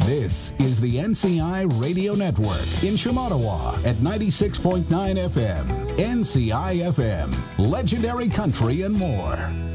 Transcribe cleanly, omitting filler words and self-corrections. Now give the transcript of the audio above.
This is the NCI Radio Network in Shamattawa at 96.9 FM. NCI FM, legendary country and more.